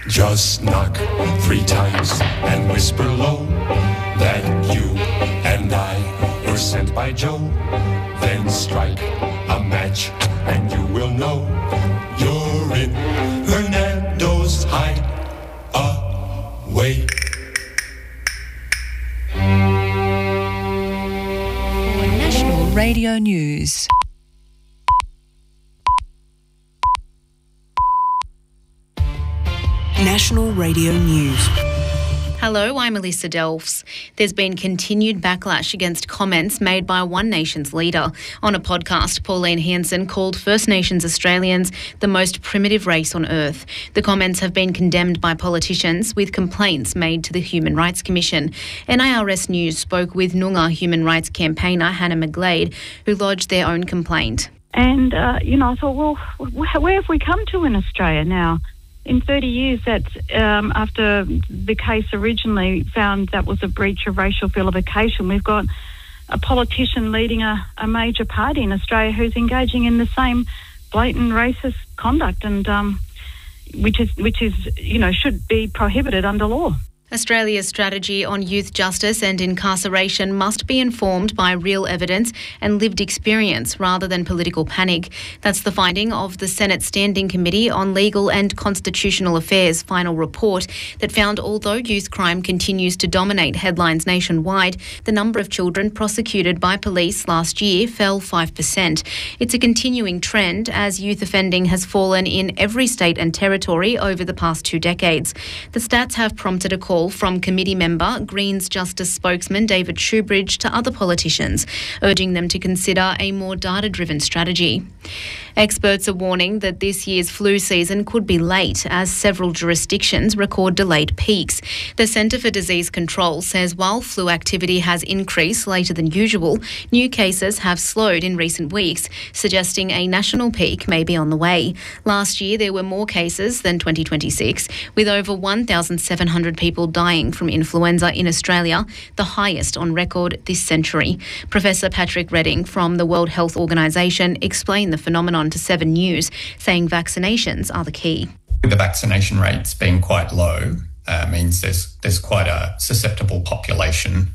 Just knock 3 times and whisper low that you and I were sent by Joe. Then strike a match and you will know you're in Hernando's Hideaway. National Radio News. National Radio News. Hello, I'm Alyssa Delphs. There's been continued backlash against comments made by One Nation's leader. On a podcast, Pauline Hanson called First Nations Australians the most primitive race on earth. The comments have been condemned by politicians, with complaints made to the Human Rights Commission. NIRS News spoke with Noongar human rights campaigner Hannah McGlade, who lodged their own complaint. And, I thought, well, where have we come to in Australia now? In 30 years, that's after the case originally found that was a breach of racial vilification, we've got a politician leading a major party in Australia who's engaging in the same blatant racist conduct, and which is should be prohibited under law. Australia's strategy on youth justice and incarceration must be informed by real evidence and lived experience rather than political panic. That's the finding of the Senate Standing Committee on Legal and Constitutional Affairs' final report that found although youth crime continues to dominate headlines nationwide, the number of children prosecuted by police last year fell 5%. It's a continuing trend as youth offending has fallen in every state and territory over the past 2 decades. The stats have prompted a call from committee member, Greens Justice spokesman David Shoebridge, to other politicians, urging them to consider a more data-driven strategy. Experts are warning that this year's flu season could be late as several jurisdictions record delayed peaks. The Centre for Disease Control says while flu activity has increased later than usual, new cases have slowed in recent weeks, suggesting a national peak may be on the way. Last year there were more cases than 2026, with over 1,700 people dying from influenza in Australia, the highest on record this century. Professor Patrick Redding from the World Health Organisation explained the phenomenon to 7 News, saying vaccinations are the key. The vaccination rates being quite low means there's quite a susceptible population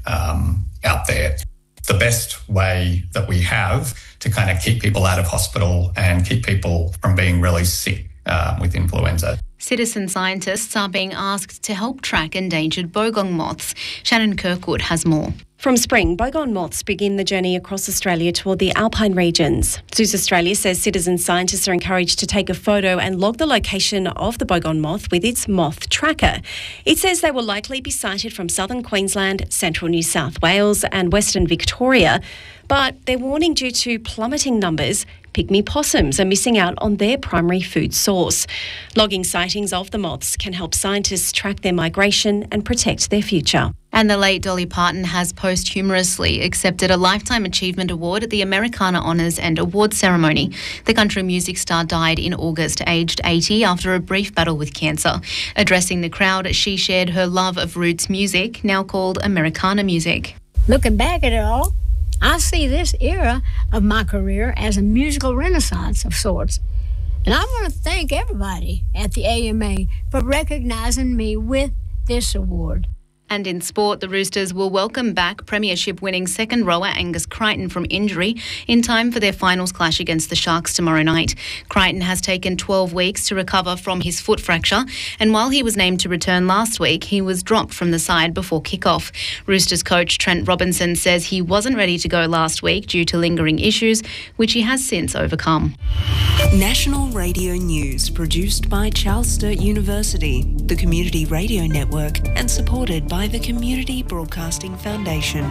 out there. The best way that we have to kind of keep people out of hospital and keep people from being really sick with influenza. Citizen scientists are being asked to help track endangered bogong moths. Shannon Kirkwood has more. From spring, bogong moths begin the journey across Australia toward the alpine regions. Zoos Australia says citizen scientists are encouraged to take a photo and log the location of the bogong moth with its moth tracker. It says they will likely be sighted from southern Queensland, central New South Wales and western Victoria, but they're warning due to plummeting numbers, pygmy possums are missing out on their primary food source. Logging sightings of the moths can help scientists track their migration and protect their future. And the late Dolly Parton has posthumously accepted a Lifetime Achievement Award at the Americana Honours and Awards ceremony. The country music star died in August, aged 80, after a brief battle with cancer. Addressing the crowd, she shared her love of roots music, now called Americana music. Looking back at it all, I see this era of my career as a musical renaissance of sorts. And I want to thank everybody at the AMA for recognizing me with this award. And in sport, the Roosters will welcome back premiership-winning second rower Angus Crichton from injury in time for their finals clash against the Sharks tomorrow night. Crichton has taken 12 weeks to recover from his foot fracture, and while he was named to return last week, he was dropped from the side before kick-off. Roosters coach Trent Robinson says he wasn't ready to go last week due to lingering issues, which he has since overcome. National Radio News, produced by Charles Sturt University, the Community Radio Network, and supported by the Community Broadcasting Foundation.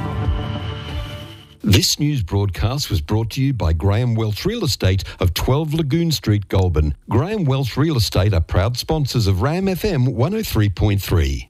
This news broadcast was brought to you by Graham Welch Real Estate of 12 Lagoon Street, Goulburn. Graham Welch Real Estate are proud sponsors of RAM FM 103.3.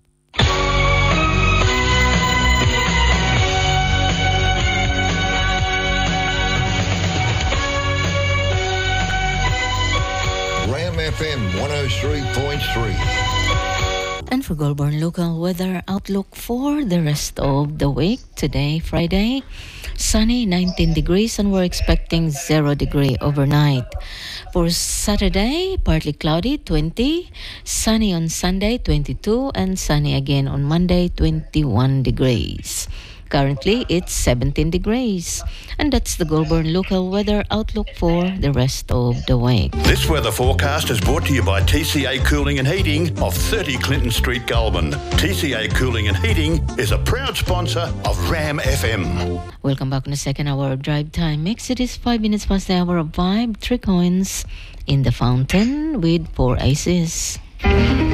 FM 103.3. And for Goulburn local weather outlook for the rest of the week, today, Friday, sunny 19 degrees and we're expecting 0 degree overnight. For Saturday, partly cloudy 20, sunny on Sunday 22, and sunny again on Monday 21 degrees. Currently, it's 17 degrees. And that's the Goulburn local weather outlook for the rest of the week. This weather forecast is brought to you by TCA Cooling and Heating of 30 Clinton Street, Goulburn. TCA Cooling and Heating is a proud sponsor of RAM FM. Welcome back in the second hour of Drive Time Mix. It is 5 minutes past the hour of Vibe, 3 coins in the fountain with 4 aces.